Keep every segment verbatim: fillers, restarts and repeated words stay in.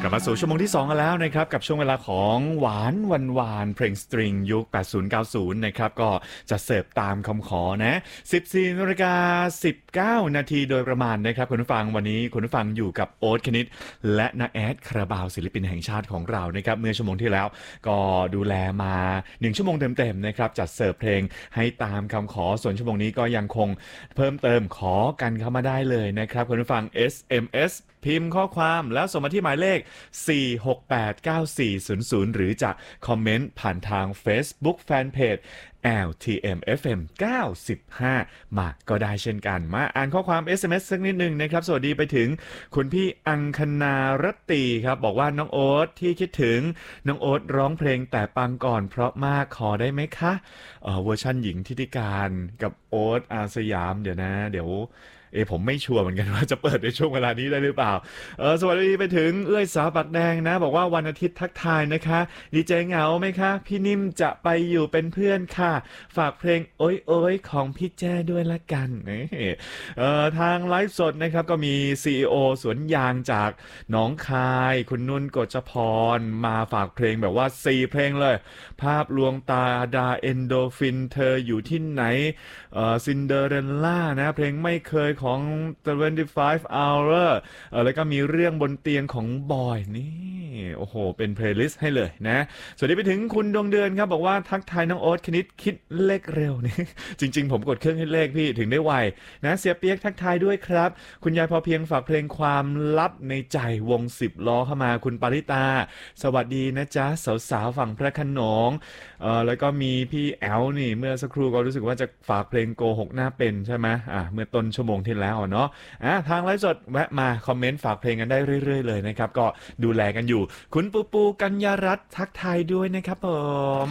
กลับมาสู่ชั่วโมงที่สองกันแล้วนะครับกับช่วงเวลาของหวานวันวานเพลงสตริงยุคแปดสิบ เก้าสิบนะครับก็จะเสิร์ฟตามคำขอนะ สิบสี่นาฬิกาสิบเก้า นาทีโดยประมาณนะครับคุณผู้ฟังวันนี้คุณผู้ฟังอยู่กับโอ๊ตคณิตและนาแอดคาราบาวศิลปินแห่งชาติของเรานะครับเมื่อชั่วโมงที่แล้วก็ดูแลมาหนึ่งชั่วโมงเต็มๆนะครับจัดเสิร์ฟเพลงให้ตามคำขอส่วนชั่วโมงนี้ก็ยังคงเพิ่มเติมขอกันเข้ามาได้เลยนะครับคุณผู้ฟัง เอส เอ็ม เอสพิมพ์ข้อความแล้วส่งมาที่หมายเลขสี่ หก แปด เก้า สี่ ศูนย์ ศูนย์หรือจะคอมเมนต์ผ่านทาง Facebook Fanpage แอล ที เอ็ม เอฟ เอ็ม เก้าสิบห้า มาก็ได้เช่นกันมาอ่านข้อความ เอส เอ็ม เอส สักนิดนึงนะครับสวัสดีไปถึงคุณพี่อังคณารตีครับบอกว่าน้องโอ๊ตที่คิดถึงน้องโอ๊ตร้องเพลงแต่ปังก่อนเพราะมากขอได้ไหมคะเอ่อเวอร์ชันหญิงทิติการกับโอ๊ตอาสยามเดี๋ยวนะเดี๋ยวเอผมไม่ชัวร์เหมือนกันว่าจะเปิดในช่วงเวลานี้ได้หรือเปล่าเออสวัสดีไปถึงเอื้อยสาวปากแดงนะบอกว่าวันอาทิตย์ทักทายนะคะดีเจเหงาไหมคะพี่นิ่มจะไปอยู่เป็นเพื่อนค่ะฝากเพลงโอ้ยโอ้ยของพี่แจ้ด้วยละกันเออทางไลฟ์สดนะครับก็มี ซี อี โอ สวนยางจากหนองคายคุณนุ่นกฎจพรมาฝากเพลงแบบว่าสี่เพลงเลยภาพลวงตาดาเอนโดฟินเธออยู่ที่ไหนเอ่อซินเดอเรลล่านะเพลงไม่เคยของ twenty-five hour เออแล้วก็มีเรื่องบนเตียงของบอยนี่โอ้โหเป็นเพลย์ลิสต์ให้เลยนะสวัสดีไปถึงคุณดวงเดือนครับบอกว่าทักทายน้องโอ๊ตคณิตคิดเลขเร็วนี่ จริงๆผมกดเครื่องคิดเลขพี่ถึงได้ไวนะเสียเปียกทักทายด้วยครับคุณยายพอเพียงฝากเพลงความลับในใจวงสิบล้อเข้ามาคุณปาริตาสวัสดีนะจ๊ะสาวๆฝั่งพระโขนงเออแล้วก็มีพี่แอลนี่เมื่อสักครู่ก็รู้สึกว่าจะฝากเพลงโกหกหน้าเป็นใช่ไหมอ่ะเมื่อต้นชั่วโมงที่แล้วเนาะอ่ะทางไลฟ์สดแวะมาคอมเมนต์ฝากเพลงกันได้เรื่อยๆเลยนะครับก็ดูแลกันอยู่คุณปูปูกัญญารัตน์ทักทายด้วยนะครับผม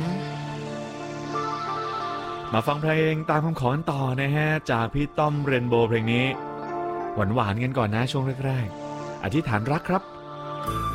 มาฟังเพลงตามคำขอต่อนะฮะจากพี่ต้อมเรนโบว์เพลงนี้หวานๆกันก่อนนะช่วงแรกๆอธิษฐานรักครับ